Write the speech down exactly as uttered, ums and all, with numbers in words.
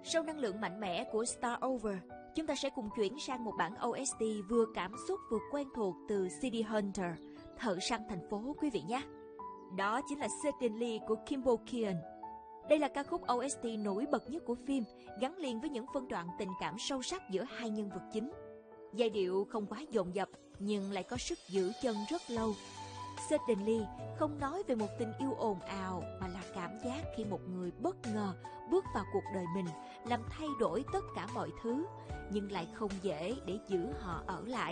Sau năng lượng mạnh mẽ của Start Over, chúng ta sẽ cùng chuyển sang một bản ô ét tê vừa cảm xúc vừa quen thuộc từ City Hunter, Thợ săn thành phố quý vị nhé. Đó chính là Suddenly của Kimbo Kian. Đây là ca khúc ô ét tê nổi bật nhất của phim, gắn liền với những phân đoạn tình cảm sâu sắc giữa hai nhân vật chính. Giai điệu không quá dồn dập nhưng lại có sức giữ chân rất lâu. Suddenly không nói về một tình yêu ồn ào mà là cảm giác khi một người bất ngờ bước vào cuộc đời mình, làm thay đổi tất cả mọi thứ, nhưng lại không dễ để giữ họ ở lại.